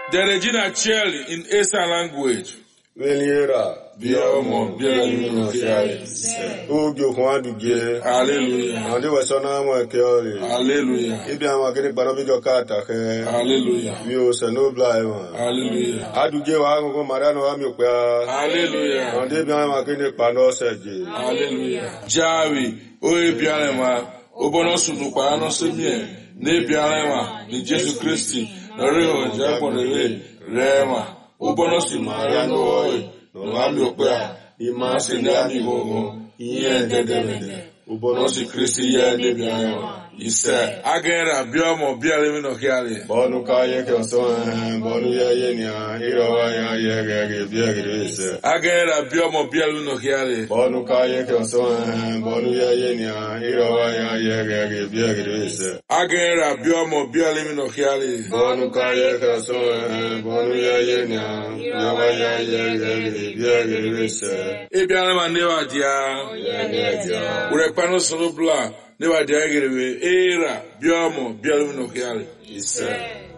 The Regina Cheli in Esa language. Veniera, Biomo, Bialimino Chiari. Ugyo Kwanduge, Hallelujah. and they were so now more carefully. Hallelujah. If I'm getting Banobigo Kata, Hallelujah. you say no blind. Hallelujah. I do give Ango Marano Amioka. Hallelujah. And they be getting Panosaji. Hallelujah. Javi, Oe Bialema, Obono Sunukwa no Semie, Ne Bialema, ni Jesu Christi, Noreo, Japon Rema, Obono Simariano Oe, no Amioka, Imasi Namigo, Yen Dedemede, Obono Si Christi Yen de Bialema. He said, Agera, Biomo, Bialimino Hiali. Bonu Kaya Koson, Bonu Yaya, Hiroya Yagagi, Biagris. Agera, Biomo, Bialimino Hiali. Bonu Kaya Koson, Bonu Yaya, Hiroya Yagagi, Biagris. Agera, Biomo, Bialimino Hiali. Bonu Kaya Koson, Bonu Yaya, Hiroya Yagagi, Biagris. Ebialema Neva Dia. Urepano Solobla. Never dare get away. Era, Biomo, Bialimino Hiali. He said.